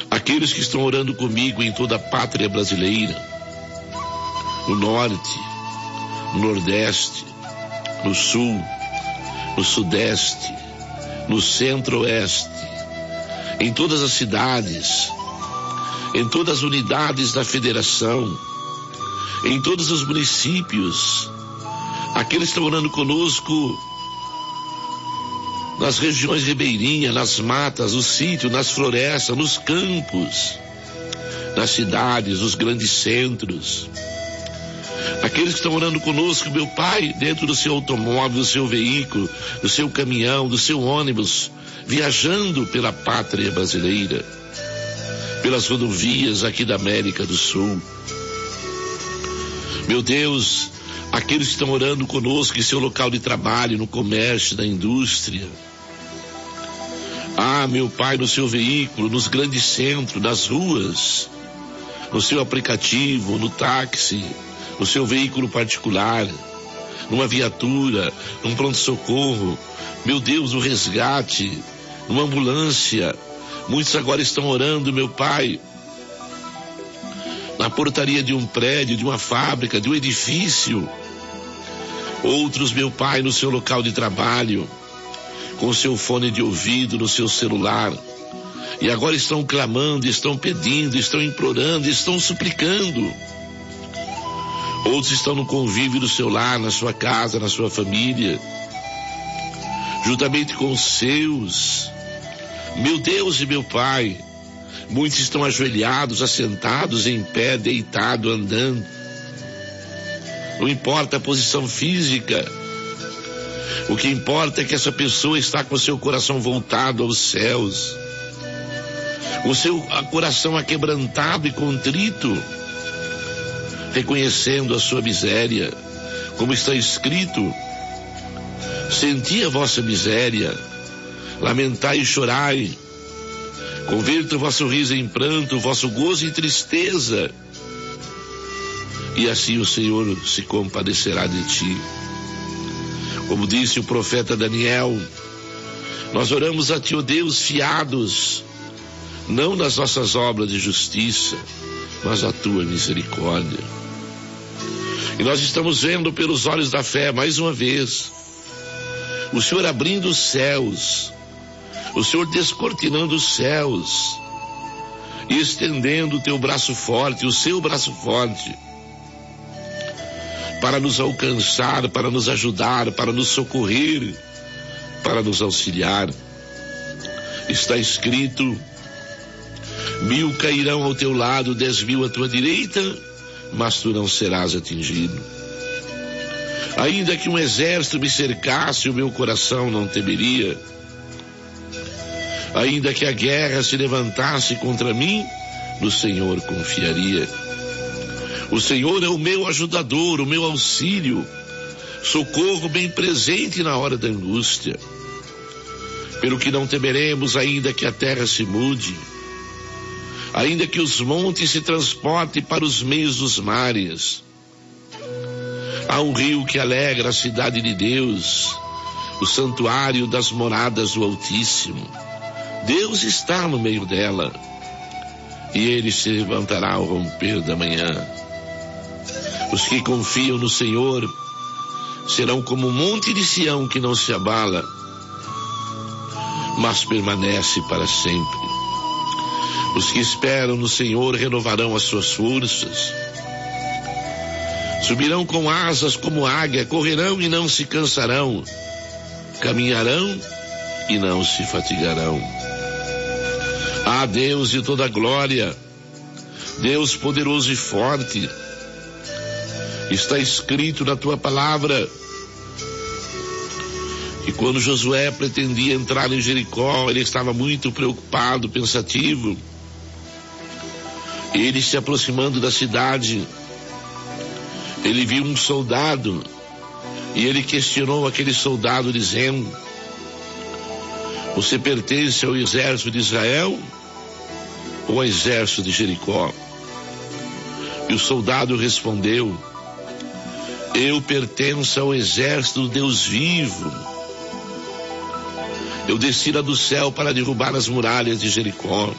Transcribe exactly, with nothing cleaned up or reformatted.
aqueles que estão orando comigo em toda a pátria brasileira, no norte, no nordeste, no sul, no sudeste, no centro-oeste, em todas as cidades, em todas as unidades da federação, em todos os municípios, aqueles que estão orando conosco nas regiões ribeirinhas, nas matas, no sítio, nas florestas, nos campos, nas cidades, nos grandes centros. Aqueles que estão orando conosco, meu Pai, dentro do seu automóvel, do seu veículo, do seu caminhão, do seu ônibus, viajando pela pátria brasileira, pelas rodovias aqui da América do Sul. Meu Deus, aqueles que estão orando conosco em seu local de trabalho, no comércio, na indústria. Ah, meu Pai, no seu veículo, nos grandes centros, nas ruas, no seu aplicativo, no táxi, no seu veículo particular, numa viatura, num pronto-socorro, meu Deus, no resgate, numa ambulância. Muitos agora estão orando, meu Pai, na portaria de um prédio, de uma fábrica, de um edifício. Outros, meu Pai, no seu local de trabalho, com o seu fone de ouvido, no seu celular. E agora estão clamando, estão pedindo, estão implorando, estão suplicando. Outros estão no convívio do seu lar, na sua casa, na sua família, juntamente com os seus. Meu Deus e meu Pai, muitos estão ajoelhados, assentados, em pé, deitado, andando. Não importa a posição física. O que importa é que essa pessoa está com o seu coração voltado aos céus. O seu coração aquebrantado e contrito, reconhecendo a sua miséria, como está escrito: senti a vossa miséria, lamentai e chorai, converta o vosso riso em pranto, o vosso gozo em tristeza, e assim o Senhor se compadecerá de ti. Como disse o profeta Daniel, nós oramos a ti, ó Deus, fiados, não nas nossas obras de justiça, mas a tua misericórdia. E nós estamos vendo pelos olhos da fé, mais uma vez, o Senhor abrindo os céus, o Senhor descortinando os céus, e estendendo o teu braço forte, o seu braço forte, para nos alcançar, para nos ajudar, para nos socorrer, para nos auxiliar. Está escrito: mil cairão ao teu lado, dez mil à tua direita, mas tu não serás atingido. Ainda que um exército me cercasse, o meu coração não temeria. Ainda que a guerra se levantasse contra mim, no Senhor confiaria. O Senhor é o meu ajudador, o meu auxílio, socorro bem presente na hora da angústia. Pelo que não temeremos, ainda que a terra se mude, ainda que os montes se transportem para os meios dos mares. Há um rio que alegra a cidade de Deus, o santuário das moradas do Altíssimo. Deus está no meio dela, e ele se levantará ao romper da manhã. Os que confiam no Senhor serão como o monte de Sião, que não se abala, mas permanece para sempre. Os que esperam no Senhor renovarão as suas forças. Subirão com asas como águia, correrão e não se cansarão, caminharão e não se fatigarão. Ah, Deus de toda glória, Deus poderoso e forte, está escrito na tua palavra que quando Josué pretendia entrar em Jericó, ele estava muito preocupado, pensativo. Ele se aproximando da cidade, ele viu um soldado e ele questionou aquele soldado dizendo: você pertence ao exército de Israel ou ao exército de Jericó? E o soldado respondeu: eu pertenço ao exército do Deus vivo. Eu desci lá do céu para derrubar as muralhas de Jericó.